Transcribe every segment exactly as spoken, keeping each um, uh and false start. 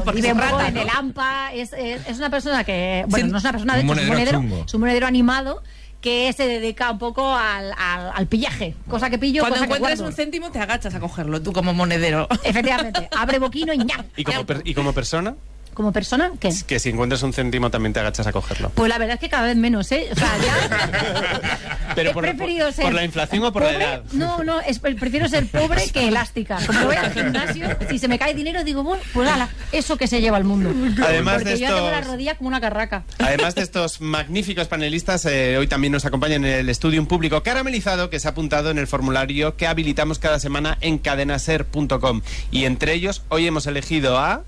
porque vive es un poco rata, en ¿no? el AMPA, es, es, es una persona que, bueno, Sí, no es una persona, de un hecho, es un monedero monedero, chungo. es un monedero animado que se dedica un poco al, al, al pillaje, cosa que pillo, Cuando cosa que encuentres guardo. un céntimo te agachas a cogerlo, tú como monedero. Efectivamente, abre boquino y ñam. ¿Y como, per- ¿Y como persona? Como persona, ¿qué? Que si encuentras un céntimo también te agachas a cogerlo. Pues la verdad es que cada vez menos, ¿eh? O sea, ya... Pero he por, preferido por- ser por la inflación o por pobre. la edad. No, no, es, prefiero ser pobre que elástica. Como voy al gimnasio, si se me cae dinero, digo, bueno, pues ala, eso que se lleva el mundo. Además Porque de yo ya tengo la estos- rodilla como una carraca. Además de estos magníficos panelistas, eh, hoy también nos acompaña en el estudio un público caramelizado que se ha apuntado en el formulario que habilitamos cada semana en cadenaser punto com. Y entre ellos, hoy hemos elegido a...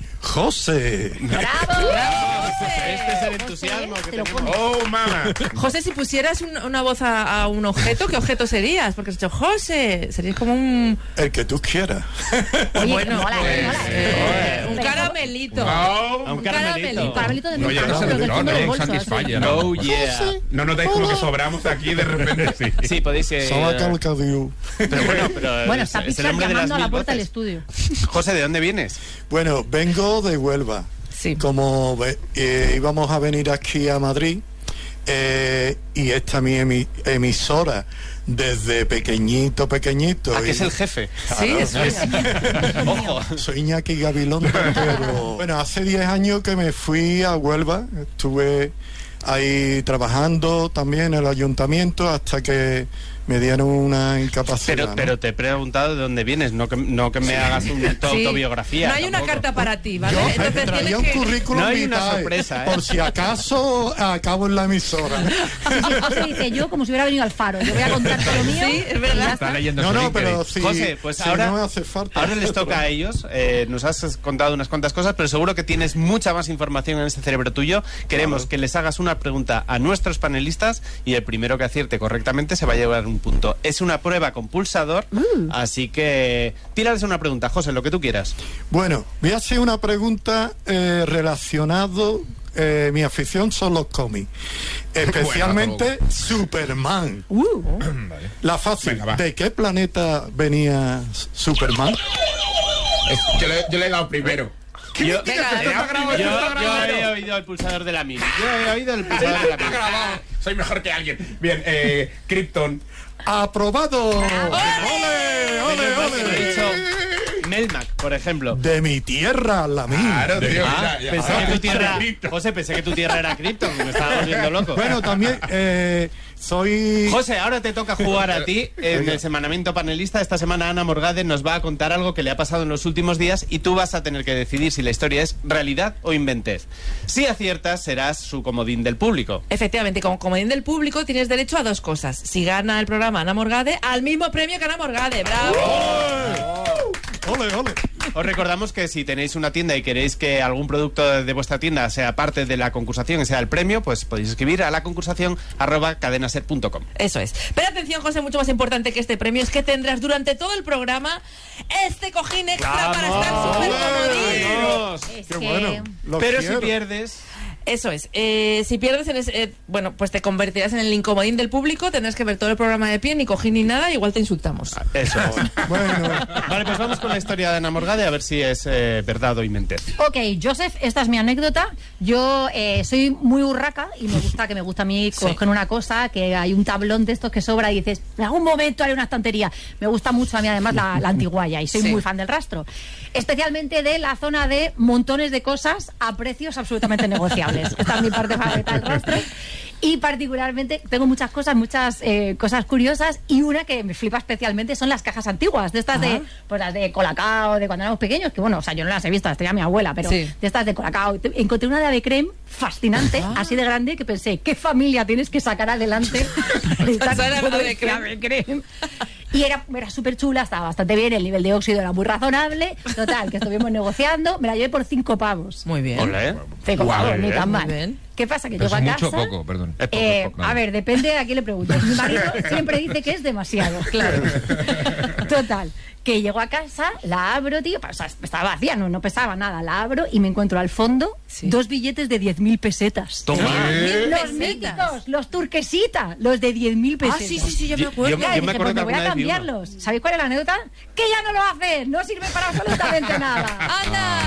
José. ¡Bravo! Este es el entusiasmo que Te lo tenemos. pones. Oh, mamá. José, si pusieras un- una voz a, a un objeto, ¿qué objeto serías? Porque has dicho José, serías como un... El que tú quieras. Oye, bueno, mola, pues, mola. eh, un Pero- caramelito. A un Un caramelito. Caramelito de No, menta, ya no ¿no? se Pero del no, fondo no, del en bolso, Satisfyer, así. no. Oh, yeah. No notáis como que sobramos aquí de repente. Sí. Sí, podéis... eh, Solo Calcadiu. pero bueno, pero Bueno, es- está es el Pixar hombre de las llamando a la mil puerta del voces. estudio. José, ¿de dónde vienes? Bueno, vengo de Huelva. Sí. Como ve- eh, íbamos a venir aquí a Madrid, eh, y esta es mi emi- emisora desde pequeñito, pequeñito. Ah, que y- es el jefe. Sí, eso es. Ojo. Soy Iñaki Gabilondo, pero bueno, hace diez años que me fui a Huelva, estuve ahí trabajando también en el ayuntamiento hasta que me dieron una incapacidad. Pero, ¿no? pero te he preguntado de dónde vienes, no que, no que me hagas una tu Sí. autobiografía. No hay una tampoco. carta para ti, ¿vale? Yo Entonces traía tienes un que... currículum No hay una vitae, sorpresa, ¿eh? por si acaso acabo en la emisora. Sí, sí, José dice yo como si hubiera venido al faro. Yo voy a contarte lo mío. Sí, es y verdad. ya Está está. leyendo No, su no, LinkedIn. pero si, José, pues si ahora, no hace falta. ahora les toca a ellos. Eh, nos has contado unas cuantas cosas, pero seguro que tienes mucha más información en este cerebro tuyo. Queremos Claro. que les hagas una pregunta a nuestros panelistas y el primero que acierte correctamente se va a llevar un punto. Es una prueba con pulsador, así que tírales una pregunta, José, lo que tú quieras. Bueno, voy a hacer una pregunta eh, relacionado. Eh, mi afición son los cómics, especialmente Superman. Vale. La fácil. Venga, va. ¿De qué planeta venía Superman? Es- yo, le, yo le he dado primero. Yo, Venga, yo- está grabado, yo- está yo grabado. he oído el pulsador de la mini. Yo he oído el pulsador de la Está mini. grabado. Soy mejor que alguien. Bien, eh, Krypton. ¡Aprobado! ¡Ole, ole, He ole! dicho Melmac, por ejemplo. De mi tierra, la mía. Claro, tío. Ah, ya, ya. pensé Ah, que tu tierra, Krypton. José, pensé que tu tierra era Krypton, me estaba volviendo loco. Bueno, también eh, soy... José, ahora te toca jugar a ti en el semanamiento panelista. Esta semana Ana Morgade nos va a contar algo que le ha pasado en los últimos días y tú vas a tener que decidir si la historia es realidad o inventez. Si aciertas, serás su comodín del público. Efectivamente, como comodín del público tienes derecho a dos cosas. Si gana el programa Ana Morgade, al mismo premio que Ana Morgade. ¡Bravo! ¡Ole, ole! Os recordamos que si tenéis una tienda y queréis que algún producto de vuestra tienda sea parte de la concursación y sea el premio, pues podéis escribir a la concursación arroba cadenaser punto com. Eso es. Pero atención, José, mucho más importante que este premio es que tendrás durante todo el programa este cojín extra para estar súper comodín. ¡Vamos! Es ¡Qué que... bueno! Lo Pero quiero. si pierdes... Eso es. Eh, si pierdes, en ese, eh, bueno, pues te convertirás en el incomodín del público, tendrás que ver todo el programa de pie, ni cojín ni nada, igual te insultamos. Eso. Bueno, Vale, pues vamos con la historia de Ana Morgade a ver si es eh, verdad o inventez. Ok, Joseph, esta es mi anécdota. Yo eh, soy muy urraca y me gusta que me gusta a mí coger una cosa, que hay un tablón de estos que sobra y dices, en algún momento haré una estantería. Me gusta mucho a mí además la, la antiguaya y soy Sí. muy fan del rastro. Especialmente de la zona de montones de cosas a precios absolutamente negociables. Esta es mi parte favorita del rastro. Y particularmente tengo muchas cosas, muchas eh, cosas curiosas y una que me flipa especialmente son las cajas antiguas, de estas Ajá. de, pues las de Colacao, de cuando éramos pequeños, que bueno, o sea, yo no las he visto, las tenía mi abuela, pero Sí. de estas de Colacao. Te- Encontré una de Ave Creme fascinante, Ah. así de grande, que pensé, ¿qué familia tienes que sacar adelante para esta Pensar en tipo Ave de Creme. Ave Creme? Y era, era súper chula, estaba bastante bien, el nivel de óxido era muy razonable. Total, que estuvimos negociando, me la llevé por cinco pavos. Muy bien. Hola, ¿eh? Cinco Guau, pavos, ni bien, tan muy mal. bien. ¿Qué pasa? Que Pero llego a es casa... mucho o poco, perdón. Es poco, Eh, es poco. a ver, depende a quién le preguntes. Mi marido siempre dice que es demasiado. Claro. Total, que llego a casa, la abro, tío, o sea, estaba vacía, no, no pesaba nada, la abro y me encuentro al fondo Sí. dos billetes de diez mil pesetas. Toma. ¿Qué? Los pesetas. míticos, los turquesita, los de diez mil Ah, pesetas. sí, sí, sí, yo me Yo- acuerdo. yo- Claro, y me dije, acuerdo pues que me voy a alguna vez vi uno. cambiarlos. ¿Sabéis cuál es la anécdota? Que ya no lo hacen, no sirve para absolutamente nada. ¡Anda!